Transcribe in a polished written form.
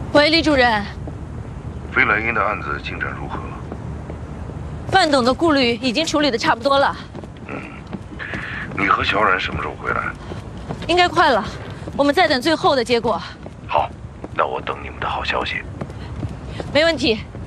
喂，李主任， 飞来英的案子进展如何？ 范董的顾虑已经处理的差不多了。 你和小冉什么时候回来？ 应该快了，我们在等最后的结果。 好，那我等你们的好消息。 没问题，